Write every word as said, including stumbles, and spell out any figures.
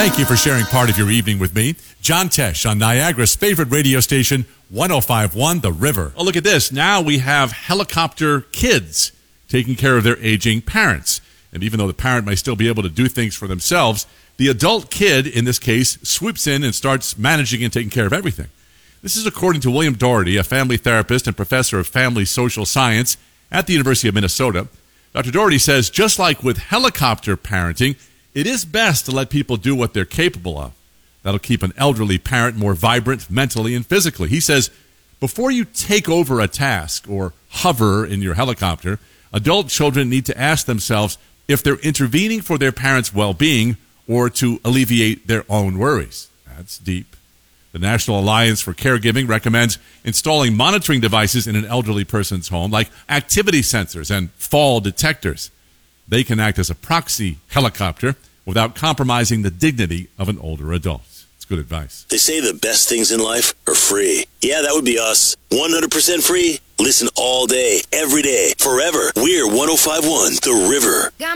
Thank you for sharing part of your evening with me. John Tesh on Niagara's favorite radio station, one oh five point one The River. Oh, look at this. Now we have helicopter kids taking care of their aging parents. And even though the parent may still be able to do things for themselves, the adult kid, in this case, swoops in and starts managing and taking care of everything. This is according to William Doherty, a family therapist and professor of family social science at the University of Minnesota. Doctor Doherty says, just like with helicopter parenting, it is best to let people do what they're capable of. That'll keep an elderly parent more vibrant mentally and physically. He says, before you take over a task or hover in your helicopter, adult children need to ask themselves if they're intervening for their parents' well-being or to alleviate their own worries. That's deep. The National Alliance for Caregiving recommends installing monitoring devices in an elderly person's home, like activity sensors and fall detectors. They can act as a proxy helicopter without compromising the dignity of an older adult. It's good advice. They say the best things in life are free. Yeah, that would be us. one hundred percent free. Listen all day, every day, forever. We're one oh five point one The River.